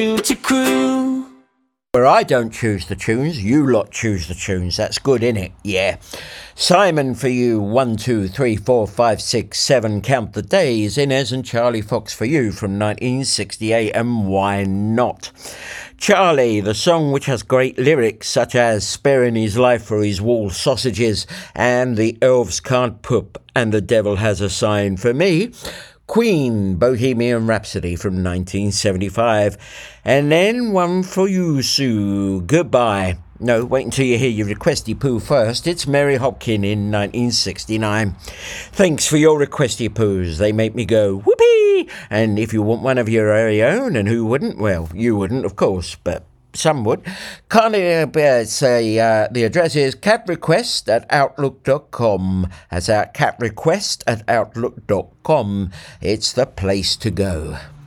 To crew. Where I don't choose the tunes, you lot choose the tunes. That's good, innit? Yeah. Simon for you, 1, 2, 3, 4, 5, 6, 7, count the days. Inez and Charlie Fox for you from 1968, and why not? Charlie, the song which has great lyrics such as sparing his life for his wall sausages and the elves can't poop and the devil has a sign for me. Queen, Bohemian Rhapsody from 1975. And then one for you, Sue, Goodbye. No, wait until you hear your requesty poo first. It's Mary Hopkin in 1969. Thanks for your requesty poos. They make me go whoopee. And if you want one of your very own, and who wouldn't? Well, you wouldn't, of course, but some would. Kindly say the address is catrequest@outlook.com. That's catrequest@outlook.com. It's the place to go.